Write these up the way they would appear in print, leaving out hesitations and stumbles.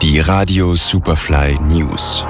Die Radio Superfly News.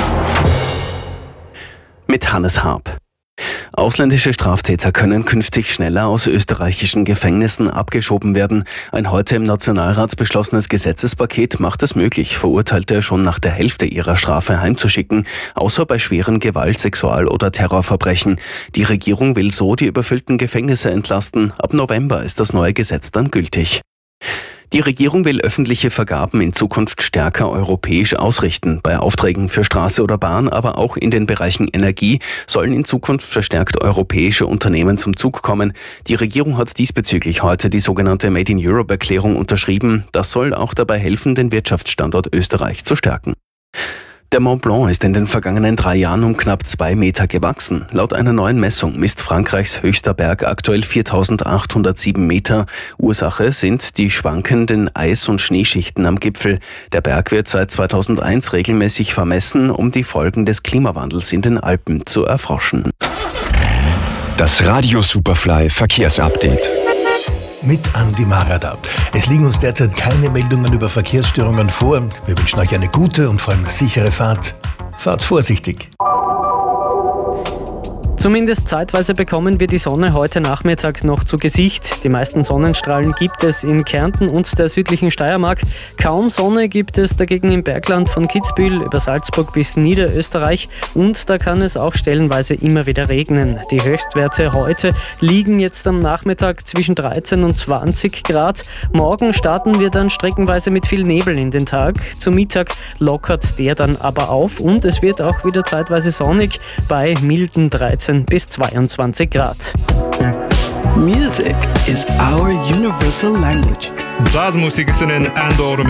Mit Hannes Harp. Ausländische Straftäter können künftig schneller aus österreichischen Gefängnissen abgeschoben werden. Ein heute im Nationalrat beschlossenes Gesetzespaket macht es möglich, Verurteilte schon nach der Hälfte ihrer Strafe heimzuschicken, außer bei schweren Gewalt-, Sexual- oder Terrorverbrechen. Die Regierung will so die überfüllten Gefängnisse entlasten. Ab November ist das neue Gesetz dann gültig. Die Regierung will öffentliche Vergaben in Zukunft stärker europäisch ausrichten. Bei Aufträgen für Straße oder Bahn, aber auch in den Bereichen Energie sollen in Zukunft verstärkt europäische Unternehmen zum Zug kommen. Die Regierung hat diesbezüglich heute die sogenannte Made in Europe-Erklärung unterschrieben. Das soll auch dabei helfen, den Wirtschaftsstandort Österreich zu stärken. Der Mont Blanc ist in den vergangenen 3 Jahren um knapp 2 Meter gewachsen. Laut einer neuen Messung misst Frankreichs höchster Berg aktuell 4.807 Meter. Ursache sind die schwankenden Eis- und Schneeschichten am Gipfel. Der Berg wird seit 2001 regelmäßig vermessen, um die Folgen des Klimawandels in den Alpen zu erforschen. Das Radio Superfly Verkehrsupdate. Mit Andi Marada. Es liegen uns derzeit keine Meldungen über Verkehrsstörungen vor. Wir wünschen euch eine gute und vor allem sichere Fahrt. Fahrt vorsichtig. Zumindest zeitweise bekommen wir die Sonne heute Nachmittag noch zu Gesicht. Die meisten Sonnenstrahlen gibt es in Kärnten und der südlichen Steiermark. Kaum Sonne gibt es dagegen im Bergland von Kitzbühel über Salzburg bis Niederösterreich. Und da kann es auch stellenweise immer wieder regnen. Die Höchstwerte heute liegen jetzt am Nachmittag zwischen 13 und 20 Grad. Morgen starten wir dann streckenweise mit viel Nebel in den Tag. Zum Mittag lockert der dann aber auf und es wird auch wieder zeitweise sonnig bei milden 13 bis 22 Grad. Music is our universal language. Jazzmusiker sind en enorm